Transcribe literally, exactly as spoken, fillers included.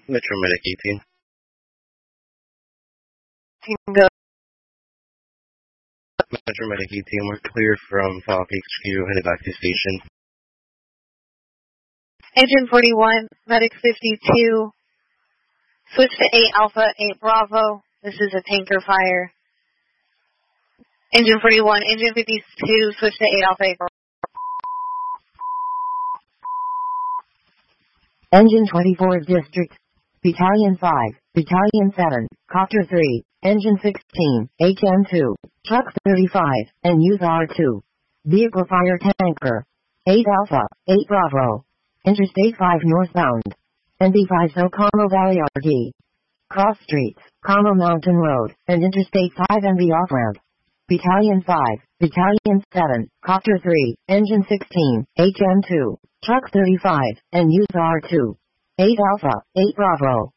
Metro Medic eighteen. Tango. Metro Medic eighteen, we're clear from Falk H Q, headed back to station. Engine forty-one, Medic fifty-two. Switch to eight Alpha, eight Bravo. This is a tanker fire. Engine forty-one, Engine fifty-two, switch to eight Alpha, eight Bravo. Engine twenty-four District, Battalion five, Battalion seven, Copter three, Engine sixteen, H M two, Truck thirty-five, and Use R two. Vehicle fire tanker. eight Alpha, eight Bravo. Interstate five northbound. N B five So Carmel Valley R D. Cross streets, Carmel Mountain Road, and Interstate five N B off-ramp. Battalion five, Battalion seven, Copter three, Engine sixteen, H M two, Truck thirty-five, and Use R two. eight Alpha, eight Bravo.